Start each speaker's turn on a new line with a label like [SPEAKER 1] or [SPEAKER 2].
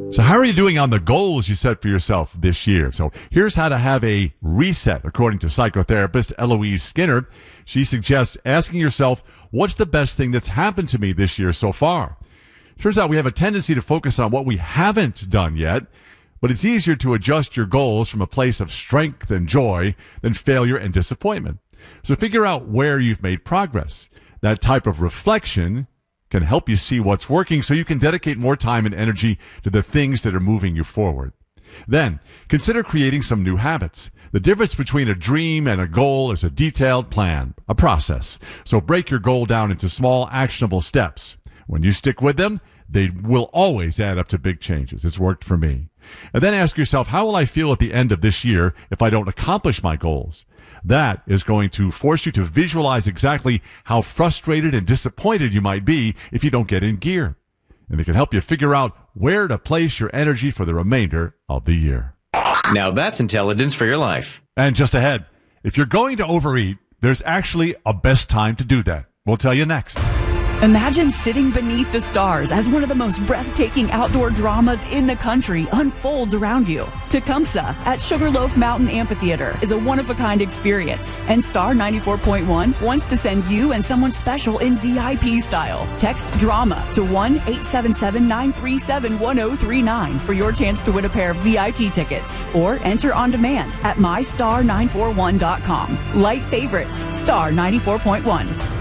[SPEAKER 1] So how are you doing on the goals you set for yourself this year? So here's how to have a reset, according to psychotherapist Eloise Skinner. She suggests asking yourself, what's the best thing that's happened to me this year so far? Turns out we have a tendency to focus on what we haven't done yet, but it's easier to adjust your goals from a place of strength and joy than failure and disappointment. So figure out where you've made progress. That type of reflection can help you see what's working so you can dedicate more time and energy to the things that are moving you forward. Then, consider creating some new habits. The difference between a dream and a goal is a detailed plan, a process. So break your goal down into small, actionable steps. When you stick with them, they will always add up to big changes. It's worked for me. And then ask yourself, how will I feel at the end of this year if I don't accomplish my goals? That is going to force you to visualize exactly how frustrated and disappointed you might be if you don't get in gear. And it can help you figure out where to place your energy for the remainder of the year.
[SPEAKER 2] Now that's intelligence for your life.
[SPEAKER 1] And just ahead, if you're going to overeat, there's actually a best time to do that. We'll tell you next.
[SPEAKER 3] Imagine sitting beneath the stars as one of the most breathtaking outdoor dramas in the country unfolds around you. Tecumseh at Sugarloaf Mountain Amphitheater is a one-of-a-kind experience, and Star 94.1 wants to send you and someone special in VIP style. Text DRAMA to 1-877-937-1039 for your chance to win a pair of VIP tickets, or enter on demand at mystar941.com. Light favorites, Star 94.1.